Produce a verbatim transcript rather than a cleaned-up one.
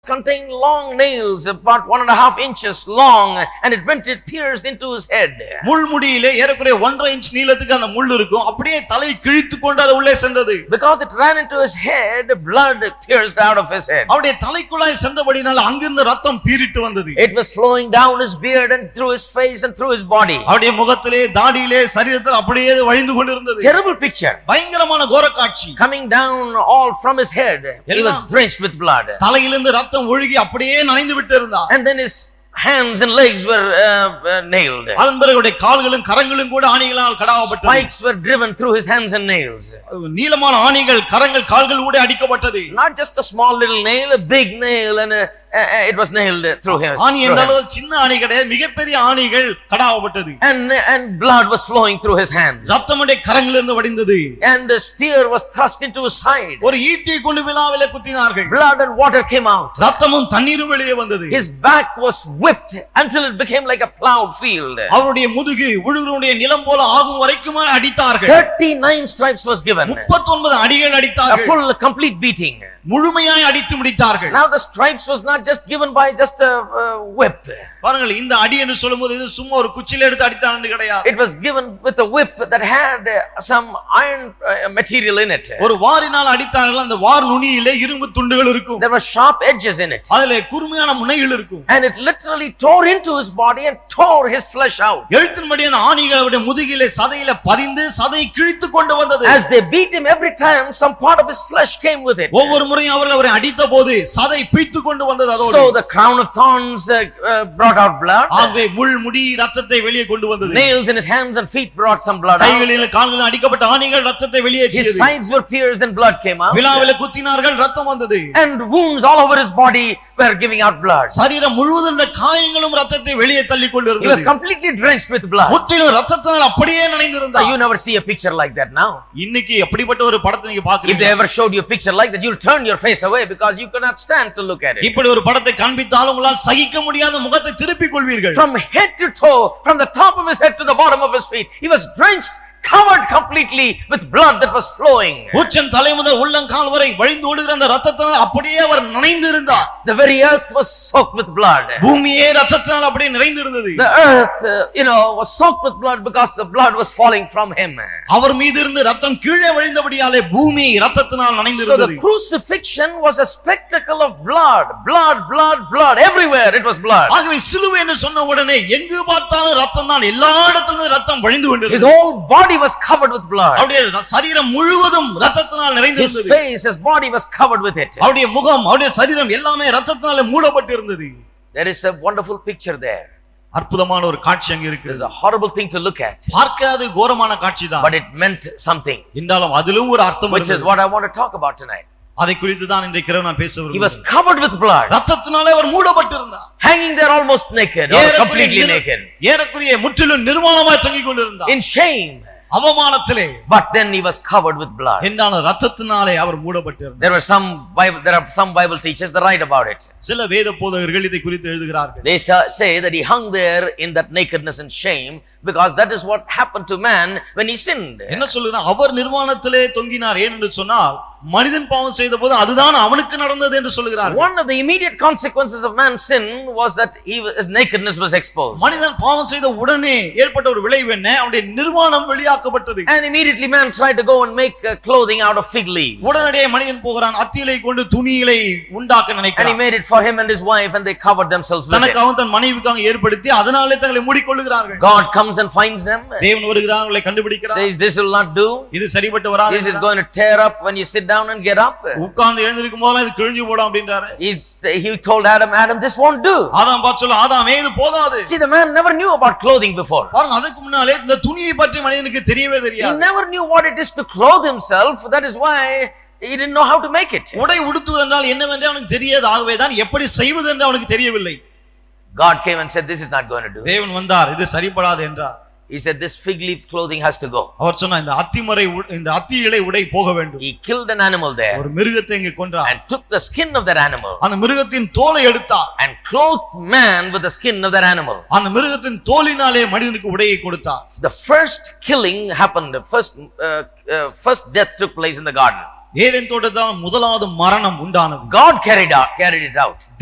contained long nails about one and a half inches long, and it went it pierced into his head. முள்முடியிலே ஏறக்குறைய ஒன்றரை inch நீளத்துக்கு அந்த முள் இருக்கும். அப்படியே தலை கிழித்து கொண்டு அது உள்ளே சென்றது. Because it ran into his head, blood pierced out of his head. அவருடைய தலைக்குள்ளாய் சென்றபடியால் அங்கிருந்து ரத்தம் பீரிட்டு வந்தது. It was flowing down his beard and through his face and through his body. அவருடைய முகத்திலே தாடியிலே சரீரத்தில் அப்படியே வழிந்து கொண்டிருந்தது. Terrible picture. பயங்கரமான கோர காட்சி. Coming down all from his head, he was drenched with blood. தலையிலிருந்து ரத்தம் ஒழுகி அப்படியே நனைந்து விட்டு இருந்தார். And then his hands and legs were uh, uh, nailed. அதன் பிறகு அவருடைய கால்களும் கரங்களும் கூட ஆணிகளால் கடாவப்பட்டது. Spikes were driven through his hands and nails. நீளமான ஆணிகள் கரங்கள் கால்கள் கூட அடிக்கப்பட்டது. Not just a small little nail, a big nail, and a Uh, it was nailed through his. ஆணி என்றால் சின்ன ஆணி கிடையாது, மிகப்பெரிய ஆணிகள் கடாவப்பட்டது. And and blood was flowing through his hands. ரத்தமுடைய கரங்களிலிருந்து வடிந்தது. And the spear was thrust into his side. ஒரு ஈட்டி கொண்டு விலாவிலே குத்தினார்கள். Blood and water came out. ரத்தமும் தண்ணீரும் வெளியே வந்தது. His back was whipped until it became like a plowed field. அவருடைய முதுகு உழுகிறவனுடைய நிலம் போல ஆகும் வரைக்கும் அடித்தார்கள். thirty-nine stripes was given. முப்பத்தி ஒன்பது அடிகள் அடித்தார்கள். A full complete beating. முழுமையாய் அடித்து முடித்தார்கள். Now the stripes was not just given by just a uh, whip. பாருங்கள், இந்த அடி என்று சொல்லும்போது இது சும்மா ஒரு குச்சில எடுத்து அடித்தான்னு கிடையாது. It was given with a whip that had uh, some iron uh, material in it. ஒரு வாரினால் அடித்தார்கள். அந்த வார் நுனியிலே இரும்பு துண்டுகள் இருக்கும். There were sharp edges in it. அதிலே கூர்மையான முனைகள் இருக்கும். And it literally tore into his body and tore his flesh out. எழுத்தின்படி அந்த ஆணிகள் அவருடைய முதுகிலே சதையிலே பதிந்து சதை கிழித்து கொண்டு வந்தது. As they beat him every time, some part of his flesh came with it. ஒவ்வொரு முறையும் அவர்கள் அவரை அடித்தபோது சதை பீத்து கொண்டு வந்தது. அதோடு So the crown of thorns uh, uh, brought out blood. ஆகவே முள் முடி ரத்தத்தை வெளியே கொண்டு வந்தது. Nails in his hands and feet brought some blood out. கைகளில் கால்களில் அடிக்கப்பட்ட ஆணிகள் ரத்தத்தை வெளியேற்றியது. His sides were pierced and blood came out. விலாவிலே குத்தினார்கள், ரத்தம் வந்தது. And wounds all over his body were giving out blood. சரீரம் முழுவதும் இந்த காயங்களும் ரத்தத்தை வெளியே தள்ளி கொண்டிருந்தது. He was completely drenched with blood. முற்றிலும் ரத்தத்தால் அப்படியே நனைந்திருந்தார். You never see a picture like that now. இன்னைக்கு அப்படிப்பட்ட ஒரு படத்தை நீங்க பாக்குறீங்க. If they ever showed you a picture like that, you'll turn your face away because you cannot stand to look at it. இப்படி ஒரு படத்தை காண்பித்தாலும் உங்களால் சகிக்க முடியாத முகத்தை திருப்பிக் கொள்வீர்கள். From head to toe, from the top of his head to the bottom of his feet, he was drenched, covered completely with blood that was flowing. உச்சம் தலை முதல் உள்ளங்கால் வரை வழிந்து ஓடுகிற அந்த இரத்தத்தால் அப்படியே அவர் நனைந்து இருந்தார். The very earth was soaked with blood. பூமியே இரத்தத்தால் அப்படியே நிறைந்து இருந்தது. The earth, uh, you know, was soaked with blood because the blood was falling from him. அவர் மீது இருந்து இரத்தம் கீழே வழிந்தபடியாலே பூமி இரத்தத்தினால் நனைந்து So இருந்தது. the crucifixion was a spectacle of blood, blood, blood, blood. Everywhere it was blood. ஆகவே சிலுவை என்று சொன்ன உடனே எங்கு பார்த்தாலும் இரத்தம் தான், எல்லா இடத்திலும் இரத்தம் வழிந்து His கொண்டிருந்தது. whole body was covered with blood. அவருடைய சரீரம் முழுவதும் இரத்தத்தினால் நிறைந்திருந்தது. His face, his body was covered with it. அவருடைய முகம், அவருடைய சரீரம் எல்லாமே இரத்தத்தினால மூடப்பட்டு இருந்தது. There is a wonderful picture there. அற்புதமான ஒரு காட்சி அங்க It இருக்குது. is a horrible thing to look at. பார்க்க அது கோரமான காட்சிதான். But it meant something. என்றாலும் அதிலும் ஒரு அர்த்தம் Which is இருந்தது. what I want to talk about tonight. அதை குறித்து தான் இன்றைக்கு இரவு நான் பேச He விரும்புகிறேன். was covered with blood. இரத்தத்தினாலே அவர் மூடப்பட்டிருந்தார். Hanging there almost naked or completely naked. ஏறக்குறைய முற்றிலும் நிர்வாணமாய் தொங்கிக் கொண்டிருந்தார். In shame. அவமானத்திலே. But then he was covered with blood. என்றாலும் இரத்தத்தினாலே அவர் மூடப்பட்டிருந்தார். There were some Bible, there are some Bible teachers that write about it. சில வேத போதகர்கள் இதை குறித்து எழுதுகிறார்கள். They say that he hung there in that nakedness and shame because that is what happened to man when he sinned. என்ன சொல்லுறார்? அவர் நிர்வாணத்திலே தொங்கினார். ஏன் என்று சொன்னால் மனிதன் பாவம் செய்தபோது அதுதான் அவனுக்கு நடந்தது என்று சொல்கிறார். One of the immediate consequences of man's sin was that he, his nakedness was exposed. மனிதன் பாவம் செய்த உடனே ஏற்பட்ட ஒரு விளைவு என்ன? அவனுடைய நிர்வாணம் வெளியாக்கப்பட்டது. And immediately man tried to go and make uh, clothing out of fig leaves. உடனடியே மனிதன் போகிறான், அத்தியிலை கொண்டு துணிகளை உண்டாக்க And he நினைக்கிறான். made it for him and his wife and they covered themselves with it. தனக்காகவும் தன் மனைவிக்காகவும் ஏற்படுத்தி அதனாலே தங்களை மூடிக்கொள்ளுகிறார்கள். God comes and finds them. தேவன் வருகிறார், அவர்களை கண்டுபிடிக்கிறார். Says this will not do. இது சரிப்பட்டு வராது. This is going to tear up when you sit down and get up. உட்கார்ந்து எழுந்திருக்கும் போது இது கிழிஞ்சு போடும் அப்படின்றாரு. He told Adam, Adam, this won't do. ஆதாம் பார்த்து சொல்ல, ஆதாமே இது போதாது. See, the man never knew about clothing before. பாருங்க, அதுக்கு முன்னாலே இந்த துணியை பற்றி மனிதனுக்கு தெரியவே He தெரியாது. never knew what it is to clothe himself. That is why he didn't know how to make it. உடை உடுத்துவது என்றால் என்னவென்று அவனுக்கு தெரியாது. ஆகவே தான் எப்படி செய்வது என்று அவனுக்கு தெரியவில்லை. God came and said, this is not going to do. தேவன் வந்தார், இது சரிப்படாது என்றார். He said this fig leaf clothing has to go. அவர் சொன்னார், இந்த அத்திமரை இந்த அத்தி இலை உடை போக வேண்டும். He killed an animal there. ஒரு மிருகத்தை இங்கே கொன்றார். And took the skin of that animal. அந்த மிருகத்தின் தோலை எடுத்தார். And clothed man with the skin of that animal. அந்த மிருகத்தின் தோலினாலே மனிதனுக்கு உடையை கொடுத்தார். The first killing happened, the first uh, uh, first death took place in the garden. Eden தோட்டத்தால் முதலாவது மரணம் உண்டானது. God carried out carried it out.